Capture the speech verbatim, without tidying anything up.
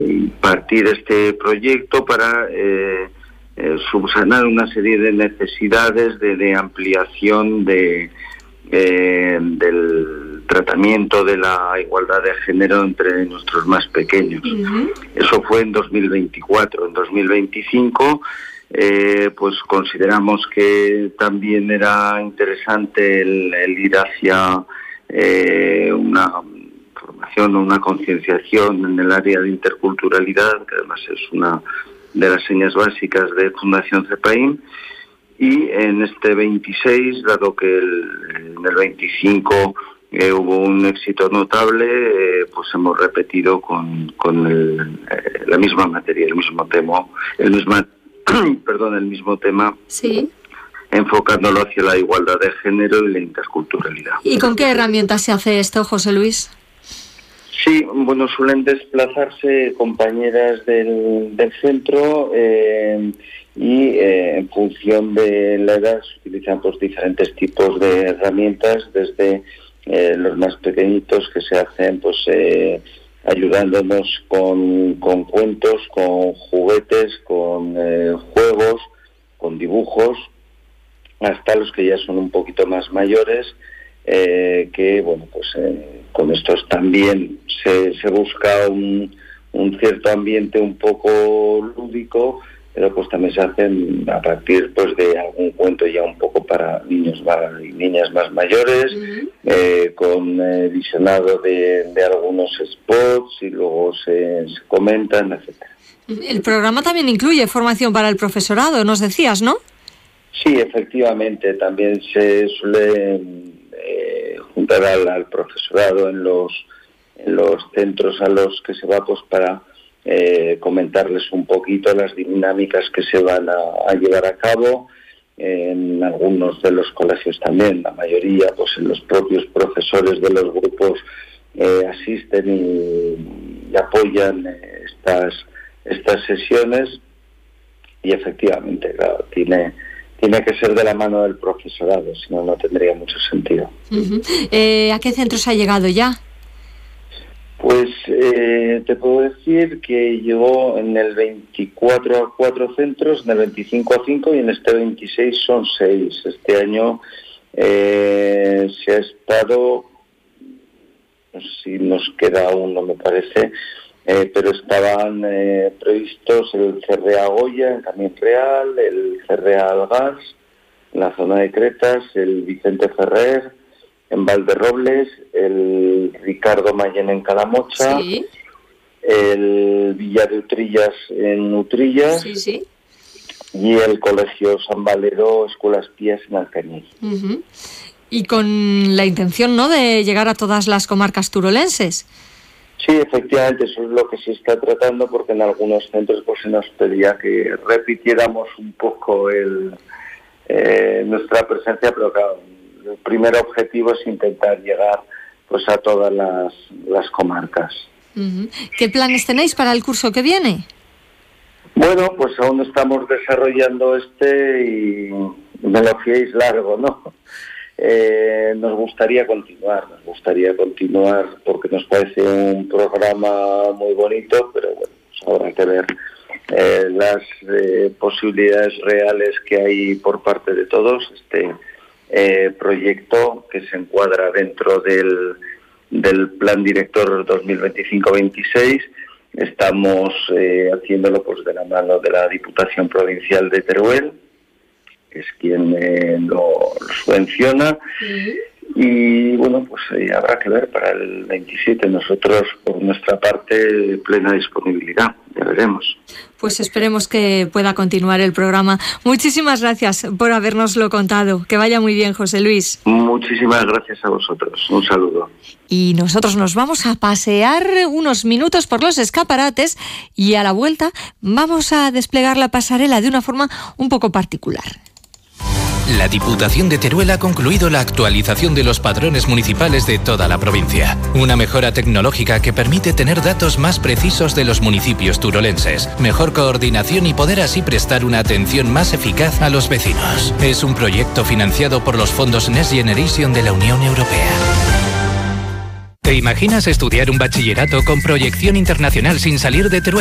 partir este proyecto para eh, eh, subsanar una serie de necesidades de, de ampliación de eh, del tratamiento de la igualdad de género entre nuestros más pequeños. Uh-huh. Eso fue en dos mil veinticuatro. En dos mil veinticinco eh, pues consideramos que también era interesante el, el ir hacia eh, una formación o una concienciación en el área de interculturalidad, que además es una de las señas básicas de Fundación CEPAIN. Y en este veintiséis, dado que el, en el veinticinco eh, hubo un éxito notable, eh, pues hemos repetido con, con el, eh, la misma materia, el mismo tema, el mismo, perdón, el mismo tema. Sí. Enfocándolo hacia la igualdad de género y la interculturalidad. ¿Y con qué herramientas se hace esto, José Luis? Sí, bueno, suelen desplazarse compañeras del, del centro eh, y eh, en función de la edad se utilizan pues diferentes tipos de herramientas, desde eh, los más pequeñitos que se hacen pues eh, ayudándonos con, con cuentos, con juguetes, con eh, juegos, con dibujos, hasta los que ya son un poquito más mayores, eh, que bueno pues eh, con estos también se, se busca un, un cierto ambiente un poco lúdico, pero pues también se hacen a partir pues de algún cuento ya un poco para niños más, y niñas más mayores, uh-huh. eh, con eh, visionado de, de algunos spots y luego se, se comentan, etcétera. El programa también incluye formación para el profesorado, nos decías, ¿no? Sí, efectivamente, también se suele eh, juntar al, al profesorado en los en los centros a los que se va pues para eh, comentarles un poquito las dinámicas que se van a, a llevar a cabo. En algunos de los colegios también, la mayoría, pues en los propios profesores de los grupos eh, asisten y, y apoyan eh, estas estas sesiones, y efectivamente, claro, tiene tiene que ser de la mano del profesorado, si no, no tendría mucho sentido. Uh-huh. Eh, ¿A qué centros ha llegado ya? Pues eh, te puedo decir que llegó en el veinticuatro a cuatro centros, en el veinticinco a cinco y en este veintiséis son seis. Este año eh, se ha estado, no sé si nos queda uno, me parece, eh, pero estaban eh, previstos el C R A Goya en Camín Real, el C R A Algás en la zona de Cretas, el Vicente Ferrer en Valderrobles, el Ricardo Mayen en Calamocha, sí. el Villa de Utrillas en Utrillas, sí, sí. y el Colegio San Valero Escuelas Pías en Alcañiz. Uh-huh. Y con la intención, ¿no?, de llegar a todas las comarcas turolenses. Sí, efectivamente, eso es lo que se está tratando, porque en algunos centros pues se nos pedía que repitiéramos un poco el eh, nuestra presencia, pero claro, el primer objetivo es intentar llegar pues a todas las, las comarcas. Uh-huh. ¿Qué planes tenéis para el curso que viene? Bueno, pues aún estamos desarrollando este y me lo fiéis largo, ¿no? Eh, nos gustaría continuar, nos gustaría continuar porque nos parece un programa muy bonito, pero bueno, pues habrá que ver eh, las eh, posibilidades reales que hay por parte de todos. Este Eh, proyecto que se encuadra dentro del, del Plan Director dos mil veinticinco veintiséis. Estamos eh, haciéndolo pues de la mano de la Diputación Provincial de Teruel, que es quien eh, lo, lo subvenciona. Sí. Y bueno, pues eh, habrá que ver para el veintisiete. Nosotros, por nuestra parte, plena disponibilidad, ya veremos. Pues esperemos que pueda continuar el programa. Muchísimas gracias por habernoslo contado. Que vaya muy bien, José Luis. Muchísimas gracias a vosotros. Un saludo. Y nosotros nos vamos a pasear unos minutos por los escaparates y a la vuelta vamos a desplegar la pasarela de una forma un poco particular. La Diputación de Teruel ha concluido la actualización de los padrones municipales de toda la provincia. Una mejora tecnológica que permite tener datos más precisos de los municipios turolenses, mejor coordinación y poder así prestar una atención más eficaz a los vecinos. Es un proyecto financiado por los fondos Next Generation de la Unión Europea. ¿Te imaginas estudiar un bachillerato con proyección internacional sin salir de Teruel?